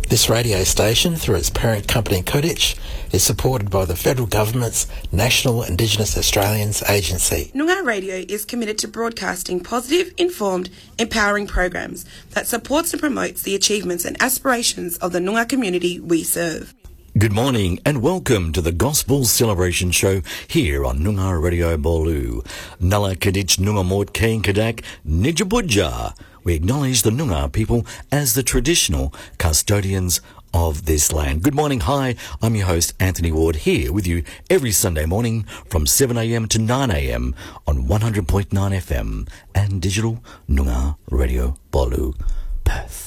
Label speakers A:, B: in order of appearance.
A: This radio station, through its parent company Kodich, is supported by the Federal Government's National Indigenous Australians Agency.
B: Noongar Radio is committed to broadcasting positive, informed, empowering programs that supports and promotes the achievements and aspirations of the Noongar community we serve.
C: Good morning and welcome to the Gospel Celebration Show here on Noongar Radio Bolu. Nala Kadich Noongar Mort Kain Kadak Nijabuja. We acknowledge the Noongar people as the traditional custodians of this land. Good morning. Hi, I'm your host Anthony Ward, here with you every Sunday morning from 7 a.m. to 9 a.m. on 100.9 FM and digital Noongar Radio Bolu, Perth.